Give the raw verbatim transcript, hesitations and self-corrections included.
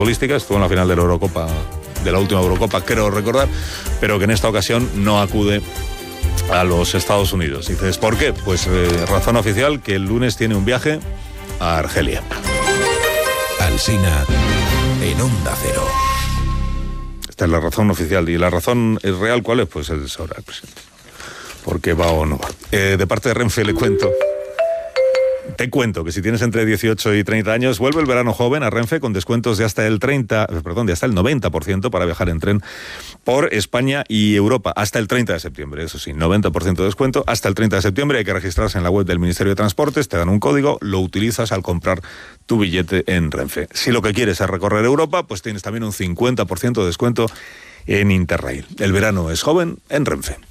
futbolística, estuvo en la final de la Eurocopa, de la última Eurocopa, creo recordar, pero que en esta ocasión no acude a los Estados Unidos. Dices, ¿por qué? Pues eh, razón oficial, que el lunes tiene un viaje a Argelia. Alsina en Onda Cero. Esta es la razón oficial. ¿Y la razón real cuál es? Pues es ahora el presidente. ¿Por qué va o no va? Eh, de parte de Renfe le cuento. Te cuento que si tienes entre dieciocho y treinta años, vuelve el verano joven a Renfe con descuentos de hasta el treinta, perdón, de hasta el noventa por ciento para viajar en tren por España y Europa hasta el treinta de septiembre. Eso sí, noventa por ciento de descuento hasta el treinta de septiembre. Hay que registrarse en la web del Ministerio de Transportes, te dan un código, lo utilizas al comprar tu billete en Renfe. Si lo que quieres es recorrer Europa, pues tienes también un cincuenta por ciento de descuento en Interrail. El verano es joven en Renfe.